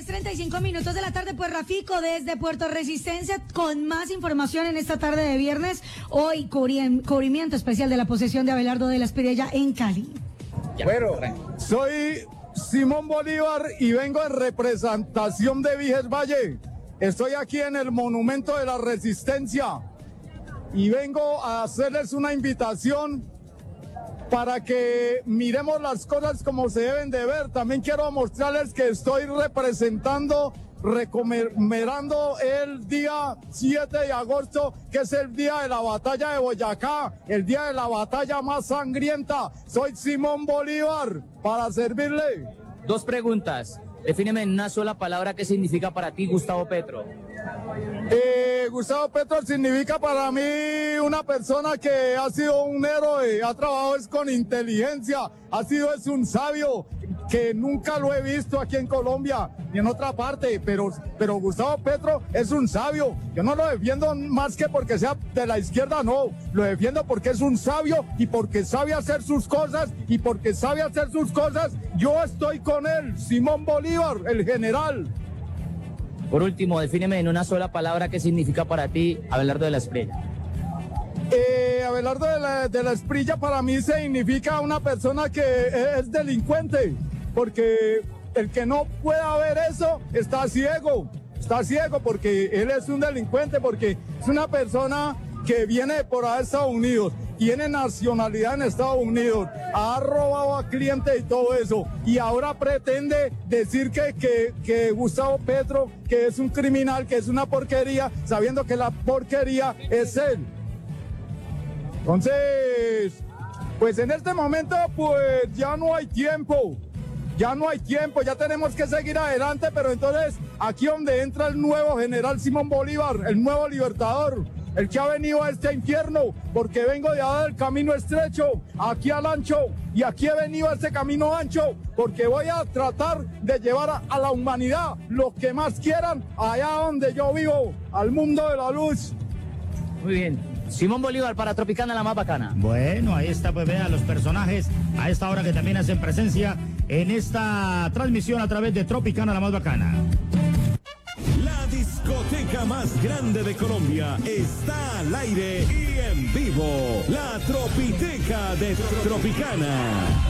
3:35 de la tarde, pues Rafico desde Puerto Resistencia con más información en esta tarde de viernes. Hoy cubrimiento especial de la posesión de Abelardo de la Espriella en Cali. Bueno, soy Simón Bolívar y vengo en representación de Viges Valle. Estoy aquí en el Monumento de la Resistencia y vengo a hacerles una invitación para que miremos las cosas como se deben de ver. También quiero mostrarles que estoy recomemorando el día 7 de agosto, que es el día de la batalla de Boyacá, el día de la batalla más sangrienta. Soy Simón Bolívar, para servirle. Dos preguntas. Defíneme en una sola palabra qué significa para ti Gustavo Petro. Gustavo Petro significa para mí una persona que ha sido un héroe, ha trabajado con inteligencia, es un sabio que nunca lo he visto aquí en Colombia ni en otra parte, pero Gustavo Petro es un sabio. Yo no lo defiendo más que porque sea de la izquierda, no, lo defiendo porque es un sabio y porque sabe hacer sus cosas, yo estoy con él, Simón Bolívar, el general. Por último, defíneme en una sola palabra qué significa para ti Abelardo de la Espriella. Abelardo de la Espriella para mí significa una persona que es delincuente, porque el que no pueda ver eso está ciego porque él es un delincuente, porque es una persona que viene por ahí de Estados Unidos, tiene nacionalidad en Estados Unidos, ha robado a clientes y todo eso, y ahora pretende decir que Gustavo Petro, que es un criminal, que es una porquería, sabiendo que la porquería es él. Entonces, pues en este momento, pues ya no hay tiempo, ya tenemos que seguir adelante, pero entonces aquí donde entra el nuevo general Simón Bolívar, el nuevo libertador, el que ha venido a este infierno, porque vengo de allá del camino estrecho, aquí al ancho, y aquí he venido a este camino ancho, porque voy a tratar de llevar a la humanidad lo que más quieran allá donde yo vivo, al mundo de la luz. Muy bien. Simón Bolívar para Tropicana, la más bacana. Bueno, ahí está, pues vean los personajes a esta hora que también hacen presencia en esta transmisión a través de Tropicana, la más bacana. La discoteca más grande de Colombia está al aire y en vivo. La Tropiteca de Tropicana.